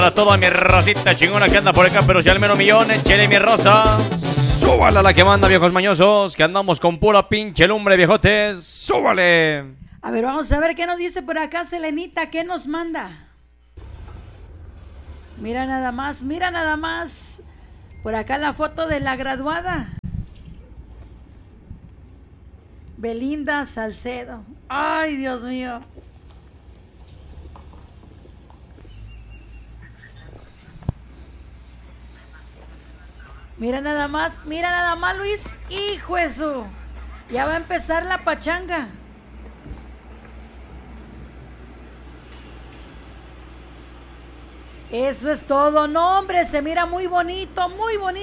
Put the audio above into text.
A toda mi rosita chingona que anda por acá, pero si al menos millones, chele mi rosa. Súbale a la que manda, viejos mañosos, que andamos con pura pinche lumbre, viejotes. Súbale. A ver, vamos a ver qué nos dice por acá Selenita, ¿qué nos manda? Mira nada más, mira nada más. Por acá la foto de la graduada. Belinda Salcedo. Ay, Dios mío. Mira nada más, Luis. Hijo eso. Ya va a empezar la pachanga. Eso es todo. No, hombre, se mira muy bonito, muy bonito.